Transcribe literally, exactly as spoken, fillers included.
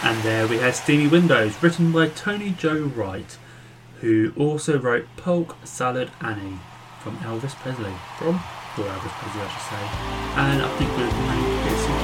And there we had Steamy Windows, written by Tony Joe Wright, who also wrote Polk Salad Annie from Elvis Presley. From? Or Elvis Presley, I should say. And I think we've made it